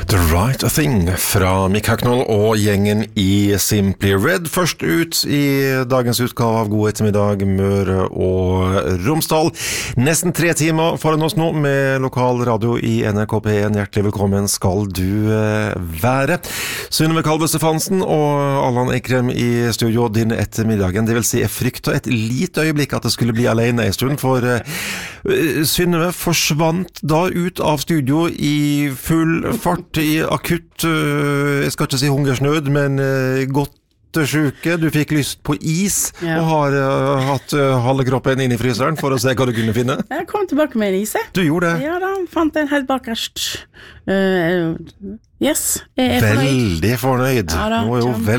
The Right Thing fra Mick Hucknall og gjengen i Simply Red. Først ut i dagens utgave av God ettermiddag, Møre og Romsdal. Nesten 3 timer foran oss nå med lokal radio i NRK P1. Hjertelig velkommen skal du være. Synnøve Kalve Stefansen og Allan Eikrem i studio din ettermiddagen. Det vil si, jeg frykter et lite øyeblikk at det skulle bli alene en stund, for Synnøve forsvant da ut av studio i full fart, i akutt, jeg skal ikke si hungersnød, men godt sjuke. Du fikk lyst på is, og har hatt halve kroppen inn i fryseren for å se hva du kunne finne. Jeg kom tilbake med en is. Du gjorde det? Ja da, fant en helt bakerst. Yes, jeg er fornøyd. Veldig fornøyd. Ja da, Nå er jo